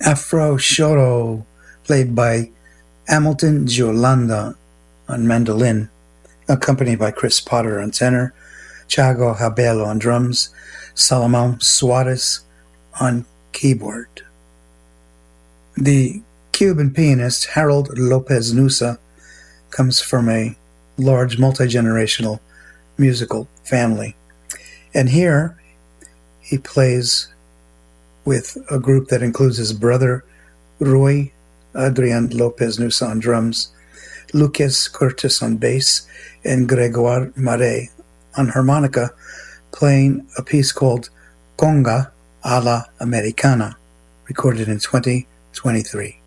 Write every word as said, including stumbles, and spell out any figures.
Afro Choro, played by Hamilton Giolanda on mandolin, accompanied by Chris Potter on tenor, Thiago Rabelo on drums, Salomão Soares on keyboard. The Cuban pianist Harold Lopez Nussa comes from a large multi-generational musical family, and here he plays with a group that includes his brother Rui Adrian Lopez Nussa on drums, Lucas Curtis on bass, and Gregoire Marais on harmonica, playing a piece called Conga a la Americana, recorded in twenty twenty-three.